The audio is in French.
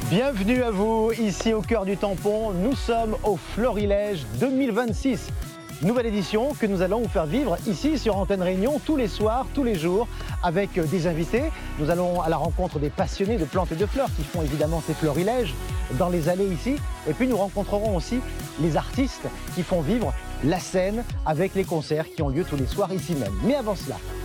Bienvenue à vous, ici au cœur du tampon, nous sommes au Florilège 2026. Nouvelle édition que nous allons vous faire vivre ici sur Antenne Réunion tous les soirs, tous les jours, avec des invités. Nous allons à la rencontre des passionnés de plantes et de fleurs qui font évidemment ces florilèges dans les allées ici. Et puis nous rencontrerons aussi les artistes qui font vivre la scène avec les concerts qui ont lieu tous les soirs ici même. Mais avant cela,